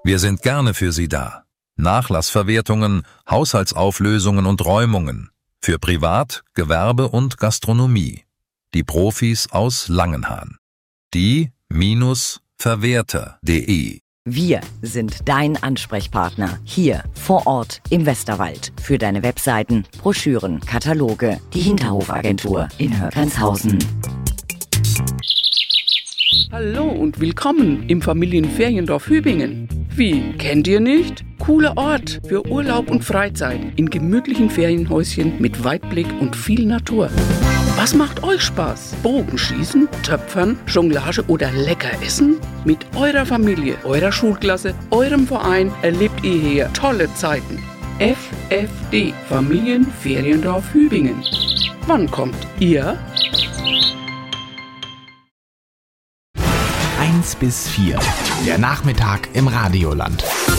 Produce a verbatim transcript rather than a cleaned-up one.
Wir sind gerne für Sie da. Nachlassverwertungen, Haushaltsauflösungen und Räumungen. Für Privat, Gewerbe und Gastronomie. Die Profis aus Langenhahn. Die-verwerter punkt de. Wir sind dein Ansprechpartner hier vor Ort im Westerwald für deine Webseiten, Broschüren, Kataloge, die Hinterhofagentur in Hörgrenzhausen. Hallo und willkommen im Familienferiendorf Hübingen. Wie, kennt ihr nicht? Cooler Ort für Urlaub und Freizeit in gemütlichen Ferienhäuschen mit Weitblick und viel Natur. Was macht euch Spaß? Bogenschießen, Töpfern, Jonglage oder lecker essen? Mit eurer Familie, eurer Schulklasse, eurem Verein erlebt ihr hier tolle Zeiten. F F D, Familienferiendorf Hübingen. Wann kommt ihr? eins bis vier, der Nachmittag im Radioland.